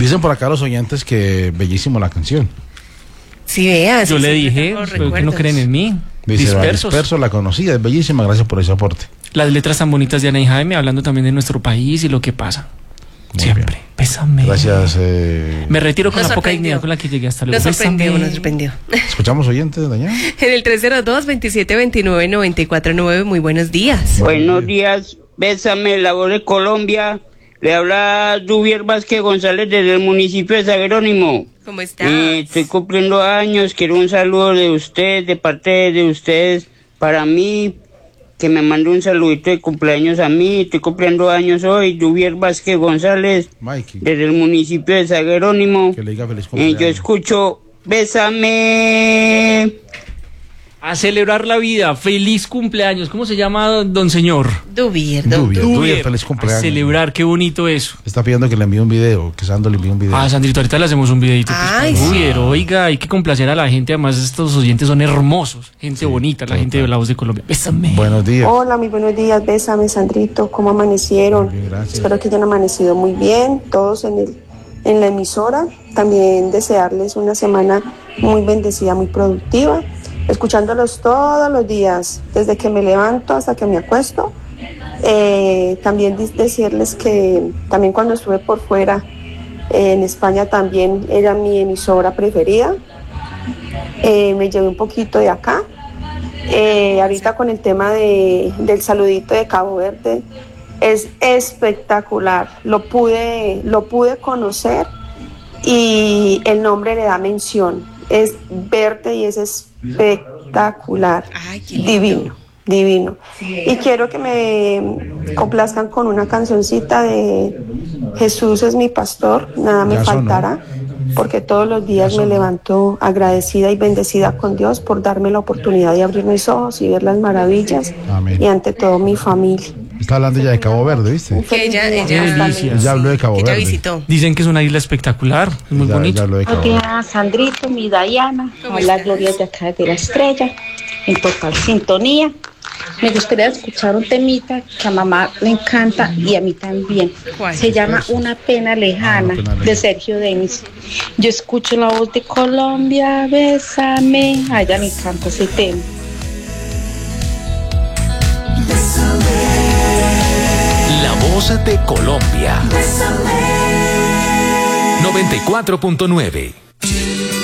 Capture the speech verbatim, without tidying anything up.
Dicen por acá los oyentes que bellísimo la canción. Sí, vea. Yo sí, le sí, dije, pero que no creen en mí. Dice, Dispersos. Disperso, la conocía, es bellísima, gracias por ese aporte. Las letras tan bonitas de Ana y Jaime, hablando también de nuestro país y lo que pasa. Muy Siempre. bien. Bésame. Gracias. Eh... Me retiro con Nos la poca sorprendió. dignidad con la que llegué hasta luego. Nos sorprendió, Bésame. nos sorprendió. ¿Escuchamos oyentes, Dañada? En el tres cero dos, veintisiete veintinueve, noventa y cuatro nueve, muy buenos días. Buenos días, bésame, la voz de Colombia. Le habla Duvier Vázquez González desde el municipio de San Jerónimo. ¿Cómo estás? Eh, estoy cumpliendo años, quiero un saludo de usted, de parte de ustedes, para mí, que me mande un saludito de cumpleaños a mí. Estoy cumpliendo años hoy, Duvier Vázquez González, Mikey, desde el municipio de San Jerónimo. que le diga feliz Eh, cumpleaños. yo escucho, bésame. A celebrar la vida. Feliz cumpleaños. ¿Cómo se llama, don señor? Duvier, don Duvier. Duvier. Duvier, feliz cumpleaños. A celebrar, qué bonito eso. Está pidiendo que le envíe un video, que Sandro le envíe un video. Ah, Sandrito, ahorita le hacemos un videito. Ay, pues, sí. Uy, oiga, hay que complacer a la gente. Además, estos oyentes son hermosos. Gente Sí, bonita, la total. gente de La Voz de Colombia. Bésame. Buenos días. Hola, muy buenos días, bésame, Sandrito, ¿cómo amanecieron? Muy bien, gracias. Espero que hayan amanecido muy bien, todos en, el, en la emisora. También desearles una semana muy bendecida, muy productiva, escuchándolos todos los días, desde que me levanto hasta que me acuesto. Eh, también dis- decirles que también cuando estuve por fuera, eh, en España también era mi emisora preferida. Eh, me llevé un poquito de acá. Eh, ahorita con el tema de, del saludito de Cabo Verde, es espectacular. Lo pude, lo pude conocer y el nombre le da mención. Es verde y es espectacular. Ay, qué lindo. Divino, divino. Y quiero que me complazcan con una cancioncita de Jesús es mi pastor, nada me Ya sonó. faltará, porque todos los días me levanto agradecida y bendecida con Dios por darme la oportunidad de abrir mis ojos y ver las maravillas. Amén. Y ante todo mi familia. Está hablando ya de Cabo Verde, ¿viste? Que ella, Feliz ella, día. Qué delicia. Ya habló de Cabo ella Verde. visitó. Dicen que es una isla espectacular. Es muy Ya- bonito. ya habló de Cabo Buenos Verde. días, Sandrito, mi Diana, ¿Cómo hola estás? Gloria de acá de la Estrella, en total sintonía. Me gustaría escuchar un temita que a mamá le encanta y a mí también. ¿Cuál? Se llama Una pena lejana, Ah, Una pena lejana. de Sergio Denis. Yo escucho la voz de Colombia, bésame. A ella me encanta ese tema. La Voz de Colombia. noventa y cuatro punto nueve.